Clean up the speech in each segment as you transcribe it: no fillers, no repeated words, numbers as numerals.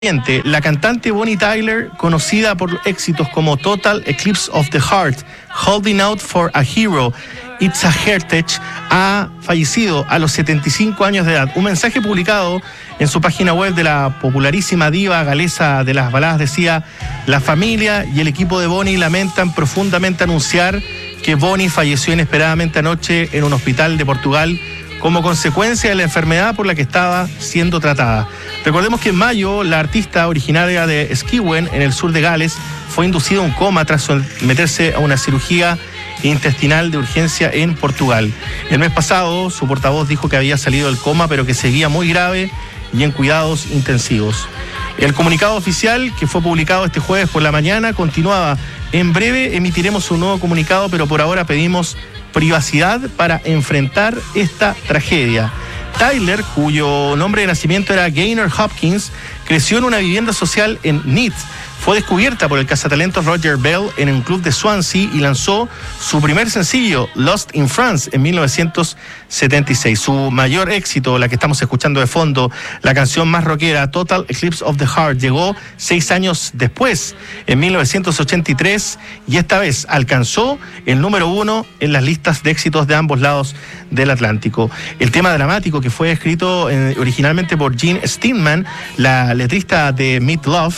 La cantante Bonnie Tyler, conocida por éxitos como Total Eclipse of the Heart, Holding Out for a Hero, It's a Heritage, ha fallecido a los 75 años de edad. Un mensaje publicado en su página web de la popularísima diva galesa de las baladas decía: la familia y el equipo de Bonnie lamentan profundamente anunciar que Bonnie falleció inesperadamente anoche en un hospital de Portugal como consecuencia de la enfermedad por la que estaba siendo tratada. Recordemos que en mayo la artista originaria de Skewen, en el sur de Gales, fue inducida a un coma tras someterse a una cirugía intestinal de urgencia en Portugal. El mes pasado su portavoz dijo que había salido del coma, pero que seguía muy grave y en cuidados intensivos. El comunicado oficial, que fue publicado este jueves por la mañana, continuaba: en breve emitiremos un nuevo comunicado, pero por ahora pedimos privacidad para enfrentar esta tragedia. Tyler, cuyo nombre de nacimiento era Gaynor Hopkins, creció en una vivienda social en Neath. Fue descubierta por el cazatalentos Roger Bell en un club de Swansea y lanzó su primer sencillo, Lost in France, en 1976. Su mayor éxito, la que estamos escuchando de fondo, la canción más rockera, Total Eclipse of the Heart, llegó 6 años después, en 1983, y esta vez alcanzó el número 1 en las listas de éxitos de ambos lados del Atlántico. El tema dramático, que fue escrito originalmente por Gene Steinman, la letrista de Meat Love,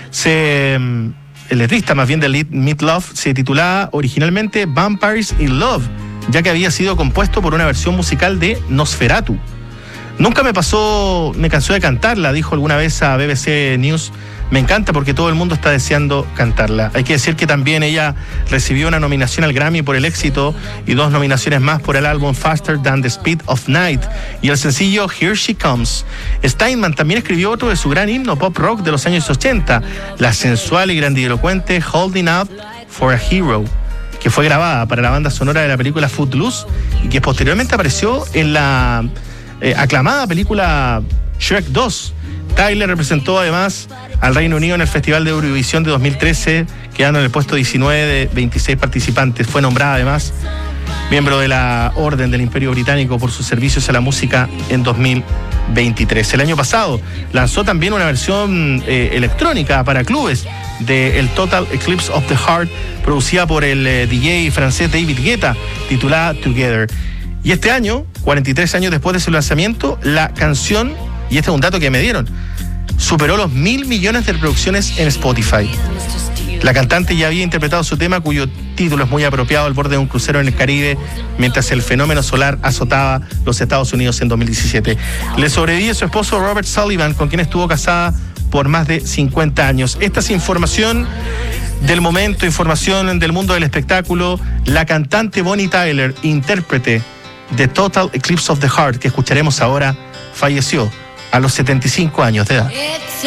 el letrista más bien de Meat Love, se titulaba originalmente Vampires in Love, ya que había sido compuesto por una versión musical de Nosferatu. Nunca me cansó de cantarla, dijo alguna vez a BBC News. Me encanta porque todo el mundo está deseando cantarla. Hay que decir que también ella recibió una nominación al Grammy por el éxito y 2 nominaciones más por el álbum Faster Than the Speed of Night y el sencillo Here She Comes. Steinman también escribió otro de su gran himno pop rock de los años 80, la sensual y grandilocuente Holding Out for a Hero, que fue grabada para la banda sonora de la película Footloose y que posteriormente apareció en la aclamada película Shrek 2. Tyler representó además al Reino Unido en el Festival de Eurovisión de 2013, quedando en el puesto 19 de 26 participantes. Fue nombrada además miembro de la Orden del Imperio Británico por sus servicios a la música en 2023. El año pasado lanzó también una versión electrónica para clubes de el Total Eclipse of the Heart, producida por el DJ francés David Guetta, titulada Together. Y este año, 43 años después de su lanzamiento, la canción, y este es un dato que me dieron, superó los 1.000 millones de reproducciones en Spotify. La cantante ya había interpretado su tema, cuyo título es muy apropiado, al borde de un crucero en el Caribe, mientras el fenómeno solar azotaba los Estados Unidos en 2017. Le sobrevive su esposo Robert Sullivan, con quien estuvo casada por más de 50 años. Esta es información del momento, información del mundo del espectáculo. La cantante Bonnie Tyler, intérprete de Total Eclipse of the Heart, que escucharemos ahora, falleció a los 75 años de edad.